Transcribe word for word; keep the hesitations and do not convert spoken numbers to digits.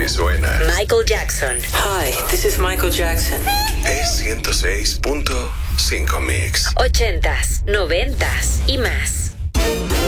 que suena. Michael Jackson. Hi, this is Michael Jackson. Es ciento seis punto cinco Mix. Ochentas, noventas y más.